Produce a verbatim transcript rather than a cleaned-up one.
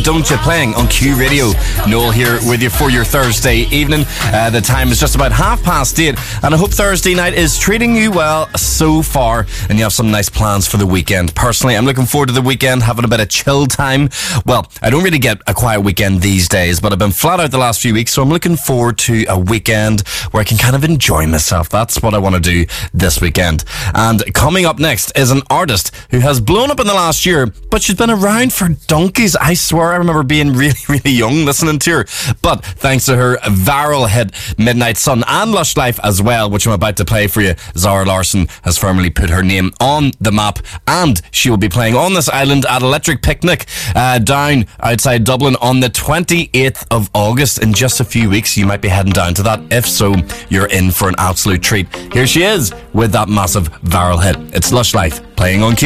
Don't You, playing on Q Radio. Noel here with you for your Thursday evening. Uh, the time is just about half past eight, and I hope Thursday night is treating you well so far, and you have some nice plans for the weekend. Personally, I'm looking forward to the weekend, having a bit of chill time. Well, I don't really get a quiet weekend these days, but I've been flat out the last few weeks, so I'm looking forward to a weekend where I can kind of enjoy myself. That's what I want to do this weekend. And coming up next is an artist who has blown up in the last year, but she's been around for donkeys. I swear I remember being really, really young listening to her. But thanks to her viral hit Midnight Sun and Lush Life as well, which I'm about to play for you, Zara Larsson has firmly put her name on the map, and she will be playing on this island at Electric Picnic uh, down outside Dublin on the twenty-eighth of August. In just a few weeks, you might be heading down to that. If so, you're in for an absolute treat. Here she is with that massive viral hit. It's Lush Life, playing on Q.